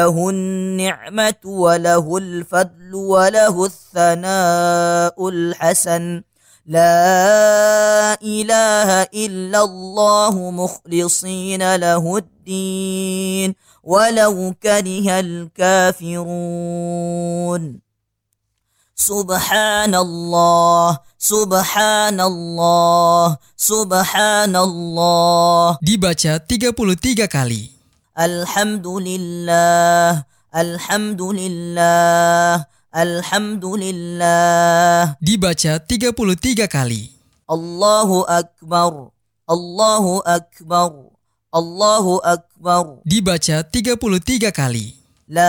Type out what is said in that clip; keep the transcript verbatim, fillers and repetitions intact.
له النعمة وله الفضل وله الثناء الحسن لا إله إلا الله مخلصين له الدين ولو كره الكافرون سبحان الله سبحان الله سبحان الله. Dibaca tiga puluh tiga kali. Alhamdulillah Alhamdulillah Alhamdulillah. Dibaca tiga puluh tiga kali. Allahu Akbar Allahu Akbar Allahu Akbar. Dibaca tiga puluh tiga kali.